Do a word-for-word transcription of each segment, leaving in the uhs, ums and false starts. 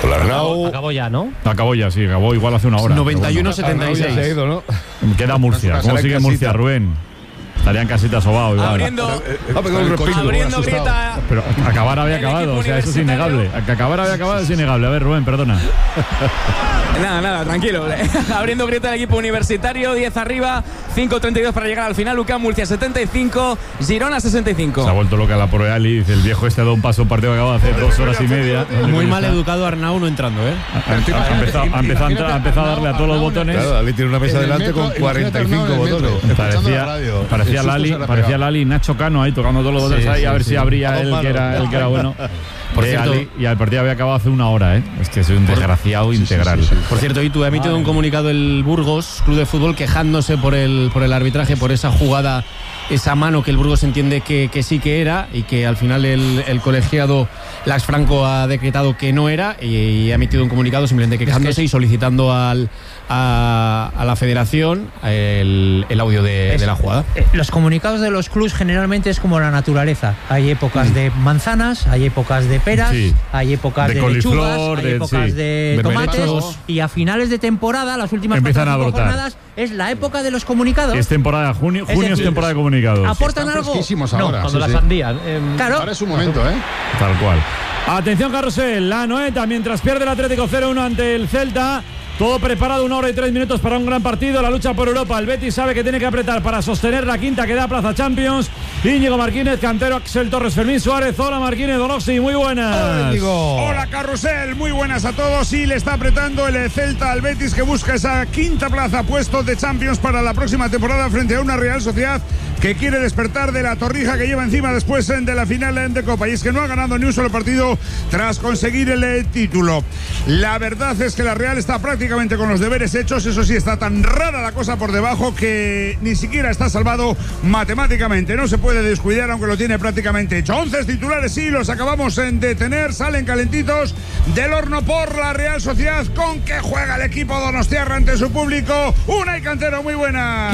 Hola, Arnau. Acabó ya, ¿no? Acabó ya, sí, acabó igual hace una hora. noventa y uno setenta y seis. Se ha ido, ¿no? Queda Murcia. ¿Cómo sigue Murcia, Rubén? Estaría en casita sobao igual. Abriendo, Eh, eh, ha pegado un respiro, abriendo asustado. grieta. Pero acabar había El acabado, equipo o sea, eso es innegable. Que acabar había acabado es innegable. A ver, Rubén, perdona. Nada, nada, tranquilo. Abriendo grieta el equipo universitario, diez arriba, cinco treinta y dos para llegar al final. UCAM Murcia setenta y cinco, Girona sesenta y cinco. Se ha vuelto loca la Proreali. Dice, el viejo este ha dado un paso a un partido que acaba hace dos horas y media. Muy mal educado Arnau no entrando, ¿eh? Ha, ha- ha empezado, ha empezado a entrar- ha empezado a darle a todos los botones. Claro, Ali tiene una mesa En el delante metro, con cuarenta y cinco imagínate, Arnau, en el botones. metro. Escuchando la Parecía, radio. parecía El susto Lali, se le ha parecía pegado. Lali Nacho Cano ahí tocando todos los botones Sí, ahí a sí, ver sí. si abría Todo él malo. que era, él que era bueno. Por Eh, cierto- Ali, y el partido había acabado hace una hora, ¿eh? Es que soy un desgraciado integral. Por cierto, y tú ha emitido un comunicado el Burgos Club de Fútbol quejándose por el por el arbitraje, por esa jugada, esa mano que el Burgos entiende que, que sí que era y que al final el, el colegiado Lax Franco ha decretado que no era, y, y ha emitido un comunicado simplemente quejándose y solicitando al, a, a la federación el, el audio de, de la jugada. Eh, Los comunicados de los clubs generalmente es como la naturaleza. Hay épocas de manzanas, hay épocas de peras, Sí. hay épocas De de, coliflor, lechugas, de- hay épocas sí. de, De tomates, melechos. y a finales de temporada, las últimas Empiezan cuatro o a cinco brotar. jornadas, es la época de los comunicados. Es temporada, junio, Es junio es decir, temporada de comunicados. ¿Aportan Están algo? fresquísimos No, ahora. cuando sí, la sí. sandía. eh, claro. Ahora es su momento, ¿eh? Tal cual. Atención, Carrusel, la Noeta, mientras pierde el Atlético cero uno ante el Celta. Todo preparado, una hora y tres minutos para un gran partido. La lucha por Europa. El Betis sabe que tiene que apretar para sostener la quinta que da Plaza Champions. Íñigo Martínez, Cantero, Axel Torres, Fermín Suárez. Hola, Martínez, Donosti, muy buenas. Hola, Carrusel, muy buenas a todos. Y le está apretando el Celta al Betis, que busca esa quinta plaza, puesto de Champions para la próxima temporada frente a una Real Sociedad que quiere despertar de la torrija que lleva encima después de la final de Copa. Y es que no ha ganado ni un solo partido tras conseguir el título. La verdad es que la Real está prácticamente con los deberes hechos. Eso sí, está tan rara la cosa por debajo que ni siquiera está salvado matemáticamente. No se puede descuidar, aunque lo tiene prácticamente hecho. once titulares, sí, los acabamos de tener. Salen calentitos del horno por la Real Sociedad. ¿Con qué juega el equipo donostiarra ante su público? Unai Cantero, muy buena.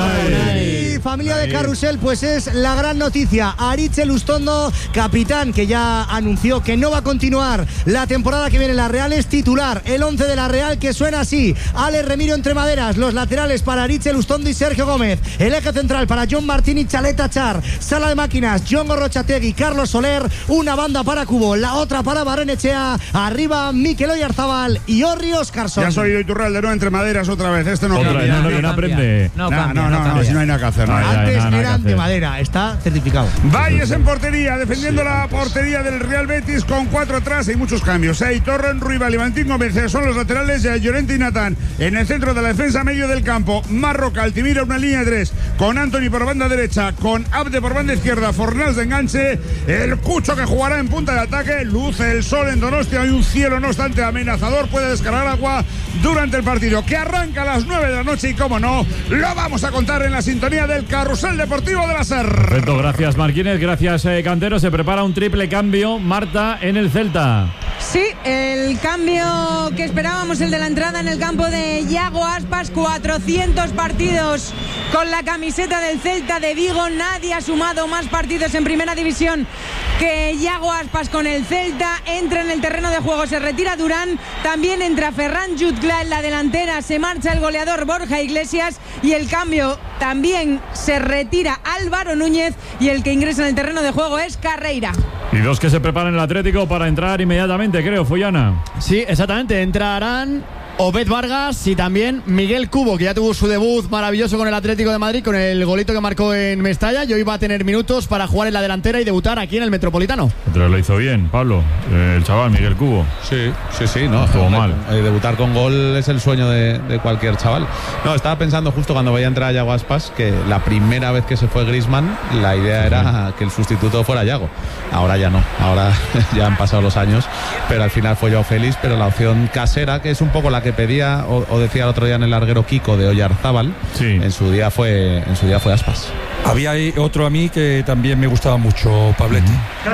Y familia de Carrusel, pues es la gran noticia. Aritz Elustondo, capitán, que ya anunció que no va a continuar la temporada que viene en la Real, es titular. El once de la Real, que suena así: Alex Remiro entre maderas, los laterales para Aritz Elustondo y Sergio Gómez, el eje central para John Martín y Chaleta Char, sala de máquinas John Gorrochategui, Carlos Soler, una banda para Cubo, la otra para Barrenechea, arriba Mikel Oyarzabal y Orri Óscarson. Ya soy Iturralde, no entre maderas otra vez. Este no Otra cambia. vez, no, no, que no aprende. No, No, cambia, no, no no, cambia. si no hay nada que hacer. no hay. Ay, ay, Antes nada, nada que eran de hacer. madera, está certificado. Valles en portería, defendiendo la portería del Real Betis con cuatro atrás. Hay muchos cambios. Hay Torren, Ruibal y Valentín Gómez son los laterales. Llorente y Natán en el centro de la defensa, medio del campo. Marroca, Altimira, una línea de tres con Anthony por banda derecha, con Abde por banda izquierda, Fornals de enganche. El Cucho, que jugará en punta de ataque. Luce el sol en Donostia. Hay un cielo, no obstante, amenazador. Puede descargar agua durante el partido, que arranca a las nueve de la noche. Y como no, lo vamos a contar en la sintonía del Carrusel Deportivo de la SER. Perfecto, gracias Martínez, gracias eh, Cantero. Se prepara un triple cambio, Marta, en el Celta. Sí, el cambio que esperábamos, el de la entrada en el campo de Yago Aspas. Cuatrocientos partidos con la camiseta del Celta de Vigo. Nadie ha sumado más partidos en primera división que Yago Aspas con el Celta. Entra en el terreno de juego, se retira Durán, también entra Ferran Jutgla en la delantera, se marcha el goleador Borja Iglesias, y el cambio también se retira Álvaro Núñez, y el que ingresa en el terreno de juego es Carreira. Y dos que se preparan el Atlético para entrar inmediatamente, creo, Follana. Sí, exactamente, entrarán Obed Vargas y también Miguel Cubo, que ya tuvo su debut maravilloso con el Atlético de Madrid, con el golito que marcó en Mestalla, y hoy va a tener minutos para jugar en la delantera y debutar aquí en el Metropolitano. Pero lo hizo bien, Pablo, eh, el chaval Miguel Cubo. Sí, sí, sí, no, estuvo hombre, mal. eh, debutar con gol es el sueño de, de cualquier chaval. No, estaba pensando justo cuando vaya a entrar a Yago Aspas que la primera vez que se fue Griezmann, la idea era que el sustituto fuera Yago. Ahora ya no, ahora ya han pasado los años, pero al final fue Joao Félix. Pero la opción casera, que es un poco la que pedía o, o decía el otro día en el larguero Kiko de Oyarzábal, sí. en su día fue en su día fue Aspas. Había ahí otro a mí que también me gustaba mucho, Pabletti.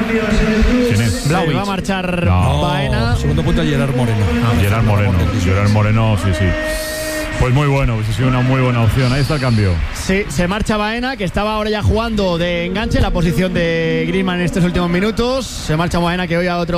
¿Quién es? Blaui. Va a marchar No. Baena. Segundo punto, Gerard Moreno. Ah, Gerard Moreno. Gerard Moreno, sí, sí. Pues muy bueno, pues ha sido una muy buena opción. Ahí está el cambio. Sí, se marcha Baena, que estaba ahora ya jugando de enganche en la posición de Griezmann en estos últimos minutos. Se marcha Baena, que hoy a otro